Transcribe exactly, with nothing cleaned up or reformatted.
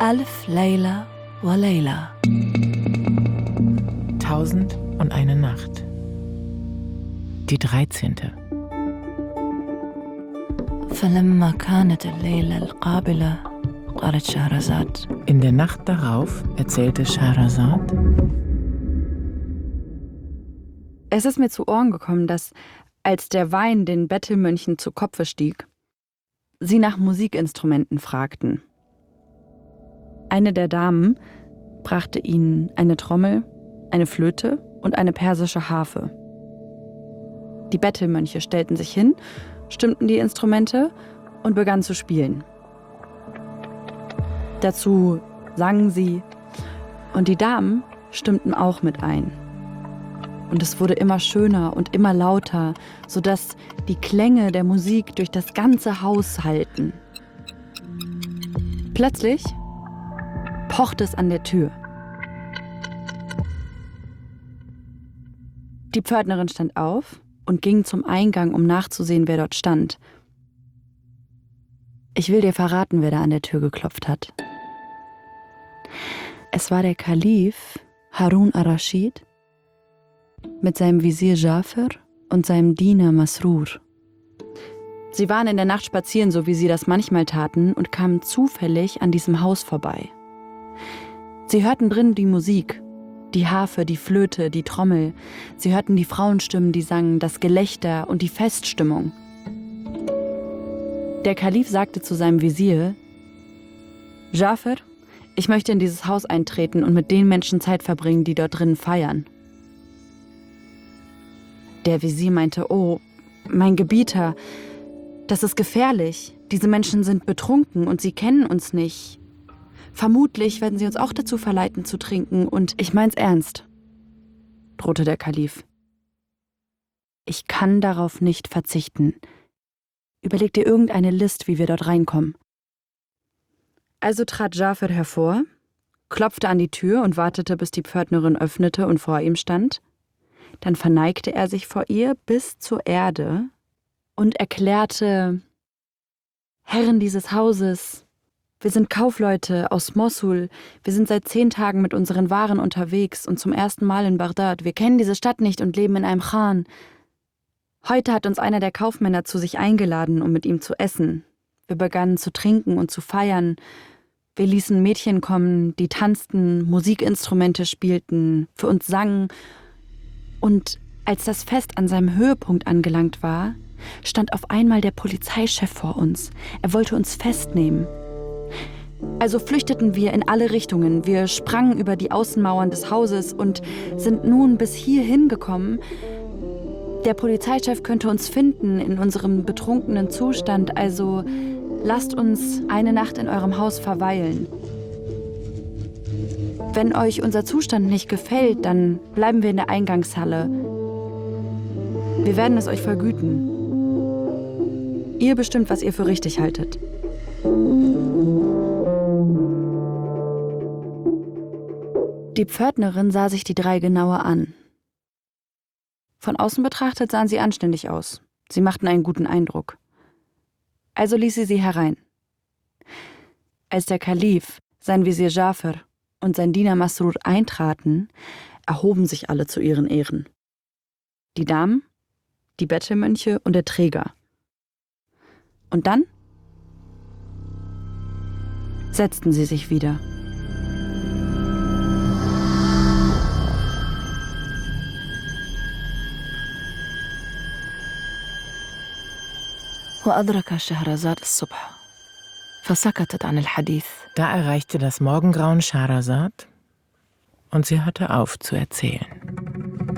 ألف ليلة وليلة. Tausend und eine Nacht. Die dreizehnte. فلما كانت الليلة القابلة قالت شهرزاد. In der Nacht darauf erzählte Scheherazad: Es ist mir zu Ohren gekommen, dass, als der Wein den Bettelmönchen zu Kopfe stieg, sie nach Musikinstrumenten fragten. Eine der Damen brachte ihnen eine Trommel, eine Flöte und eine persische Harfe. Die Bettelmönche stellten sich hin, stimmten die Instrumente und begannen zu spielen. Dazu sangen sie und die Damen stimmten auch mit ein. Und es wurde immer schöner und immer lauter, sodass die Klänge der Musik durch das ganze Haus hallten. Plötzlich pochte es an der Tür. Die Pförtnerin stand auf und ging zum Eingang, um nachzusehen, wer dort stand. Ich will dir verraten, wer da an der Tür geklopft hat. Es war der Kalif Harun ar-Raschid mit seinem Visier Jafar und seinem Diener Masrur. Sie waren in der Nacht spazieren, so wie sie das manchmal taten, und kamen zufällig an diesem Haus vorbei. Sie hörten drin die Musik, die Harfe, die Flöte, die Trommel. Sie hörten die Frauenstimmen, die sangen, das Gelächter und die Feststimmung. Der Kalif sagte zu seinem Visier: Jafar, ich möchte in dieses Haus eintreten und mit den Menschen Zeit verbringen, die dort drinnen feiern. Der Visier meinte: Oh, mein Gebieter, das ist gefährlich. Diese Menschen sind betrunken und sie kennen uns nicht. Vermutlich werden sie uns auch dazu verleiten zu trinken und ich mein's ernst, drohte der Kalif. Ich kann darauf nicht verzichten. Überleg dir irgendeine List, wie wir dort reinkommen. Also trat Jafar hervor, klopfte an die Tür und wartete, bis die Pförtnerin öffnete und vor ihm stand. Dann verneigte er sich vor ihr bis zur Erde und erklärte: Herren dieses Hauses, wir sind Kaufleute aus Mossul. Wir sind seit zehn Tagen mit unseren Waren unterwegs und zum ersten Mal in Bagdad. Wir kennen diese Stadt nicht und leben in einem Khan. Heute hat uns einer der Kaufmänner zu sich eingeladen, um mit ihm zu essen. Wir begannen zu trinken und zu feiern. Wir ließen Mädchen kommen, die tanzten, Musikinstrumente spielten, für uns sangen. Und als das Fest an seinem Höhepunkt angelangt war, stand auf einmal der Polizeichef vor uns. Er wollte uns festnehmen. Also flüchteten wir in alle Richtungen. Wir sprangen über die Außenmauern des Hauses und sind nun bis hierhin gekommen. Der Polizeichef könnte uns finden in unserem betrunkenen Zustand, also lasst uns eine Nacht in eurem Haus verweilen. Wenn euch unser Zustand nicht gefällt, dann bleiben wir in der Eingangshalle. Wir werden es euch vergüten. Ihr bestimmt, was ihr für richtig haltet. Die Pförtnerin sah sich die drei genauer an. Von außen betrachtet sahen sie anständig aus. Sie machten einen guten Eindruck. Also ließ sie sie herein. Als der Kalif, sein Visier Jafar und sein Diener Masrur eintraten, erhoben sich alle zu ihren Ehren. Die Damen, die Bettelmönche und der Träger. Und dann setzten sie sich wieder. وأدرك شهرزاد الصبح فسكتت عن الحديث. Da erreichte das Morgengrauen Scheherazad und sie hörte auf zu erzählen.